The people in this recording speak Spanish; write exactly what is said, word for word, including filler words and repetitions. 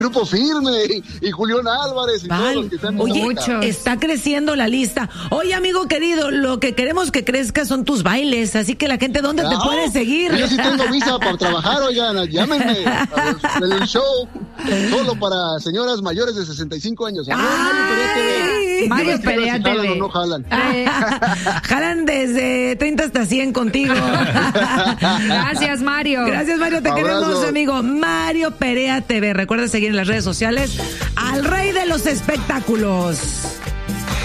Grupo Firme y, y Julián Álvarez y Val, todos los que están. oye, muchos. Está creciendo la lista. Oye, amigo querido, lo que queremos que crezca son tus bailes, así que la gente, ¿dónde te Ah, puede seguir? Yo sí tengo visa para trabajar, oigan, llámenme en el show, solo para señoras mayores de sesenta y cinco años. Ay, Mario Yo Perea si T jalan V. o no jalan. Jalan desde treinta hasta cien contigo. Gracias, Mario. Gracias, Mario, te Abrazo. queremos, amigo. Mario Perea T V. Recuerda seguir en las redes sociales al rey de los espectáculos.